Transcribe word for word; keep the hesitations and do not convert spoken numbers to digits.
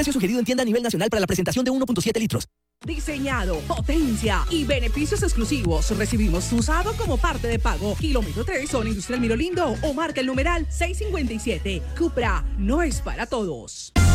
Precio sugerido en tienda a nivel nacional para la presentación de uno punto siete litros. Diseñado, potencia y beneficios exclusivos. Recibimos tu usado como parte de pago. Kilómetro tres, Zona Industrial Miro Lindo o marca el numeral seiscientos cincuenta y siete. Cupra no es para todos.